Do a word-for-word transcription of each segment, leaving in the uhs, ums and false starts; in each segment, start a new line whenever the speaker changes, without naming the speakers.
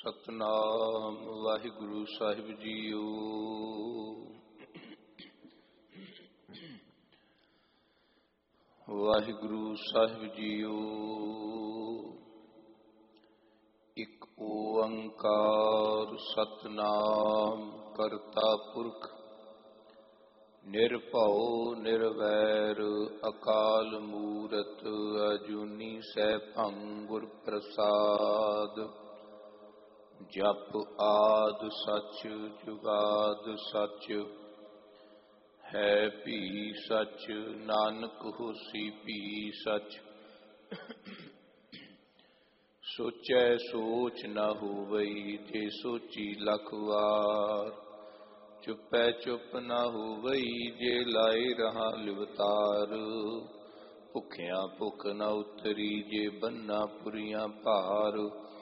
ਸਤਨਾਮ ਵਾਹਿਗੁਰੂ ਸਾਹਿਬ JIO. Waheguru ਸਾਹਿਬ JIO. ਇਕ ਓੰਕਾਰ ਸਤਨਾਮ ਕਰਤਾ ਪੁਰਖ ਨਿਰਭਉ ਨਿਰਵੈਰ ਅਕਾਲ ਮੂਰਤ ਅਜੂਨੀ ਸੈਭੰ ਗੁਰ ਪ੍ਰਸਾਦ। ਜਪ ਆਦਿ ਸਚ ਜੁਗਾਦ ਸਚ ਹੈ ਭੀ ਸਚ ਨਾਨਕ ਹੋਸੀ ਭੀ ਸਚ। ਸੋਚੈ ਸੋਚ ਨ ਹੋਵਈ ਜੇ ਸੋਚੀ ਲਖ ਵਾਰ। ਚੁੱਪੈ ਚੁੱਪ ਨ ਹੋਵਈ ਜੇ ਲਾਏ ਰਹਾ ਲਿਵਤਾਰ। ਭੁੱਖਿਆਂ ਭੁੱਖ ਨ ਉਤਰੀ ਜੇ ਬੰਨਾ ਪੁਰੀਆਂ ਭਾਰ।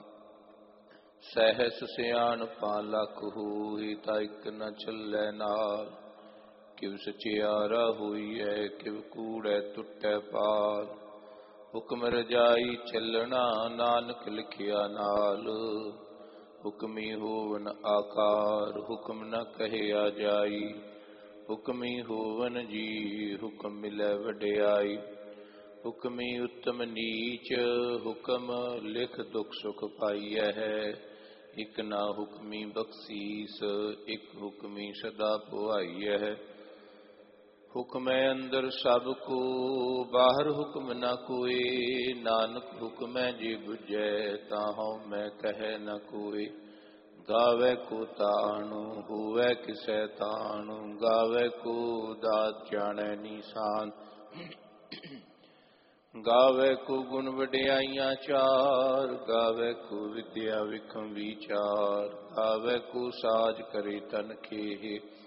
ਸਹਿਸ ਸਿਆਣਪਾਂ ਲੱਖ ਹੋਏ ਤਾਂ ਇਕ ਨ ਚੱਲੈ ਨਾਲ। ਕਿਵ ਸਚਿਆਰਾ ਹੋਈਐ ਕਿਵ ਕੂੜੈ ਟੁੱਟੈ ਪਾਰ। ਹੁਕਮ ਰਜਾਈ ਚੱਲਣਾ ਨਾਨਕ ਲਿਖਿਆ ਨਾਲ। ਹੁਕਮੀ ਹੋਵਨ ਆਕਾਰ ਹੁਕਮ ਨ ਕਹਿਆ ਜਾਈ। ਹੁਕਮੀ ਹੋਵਨ ਜੀ ਹੁਕਮ ਮਿਲੈ ਵਡਿਆਈ। ਹੁਕਮੀ ਉੱਤਮ ਨੀਚ ਹੁਕਮ ਲਿਖ ਦੁਖ ਸੁਖ ਪਾਈਐ ਹੈ। ਇਕ ਨਾ ਹੁਕਮੀ ਬਖਸ਼ੀਸ ਇਕ ਹੁਕਮੀ ਸਦਾ ਪੁਆਈਐ ਹੈ। ਹੁਕਮੈ ਅੰਦਰ ਸਭ ਕੋ ਬਾਹਰ ਹੁਕਮ ਨ ਕੋਇ। ਨਾਨਕ ਹੁਕਮੈ ਜੇ ਬੁਝੈ ਤਾਂ ਹਉ ਮੈਂ ਕਹਿ ਨ ਕੋਇ। ਗਾਵੈ ਕੋ ਤਾਣੁ ਹੋਵੈ ਕਿਸੈ ਤਾਣੁ। ਗਾਵੈ ਕੋ ਦਾਤ ਜਾਣੈ ਨੀਸਾਨ। ਗਾਵੈ ਕੋ ਗੁਣ ਵਡਿਆਈਆਂ ਚਾਰ। ਗਾਵੈ ਕੋ ਵਿਦਿਆ ਵਿਖਮ ਵਿਚਾਰ। ਗਾਵੈ ਕੋ ਸਾਜ ਕਰੇ ਤਨ ਖੇਹ।